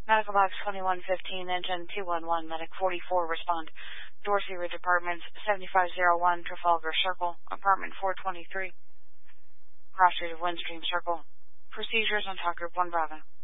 Medical Box 2115, Engine 211, Medic 44, respond. Dorsey Ridge Apartments, 7501 Trafalgar Circle, Apartment 423. Cross Street of Windstream Circle. Procedures on Talk Group 1 Bravo.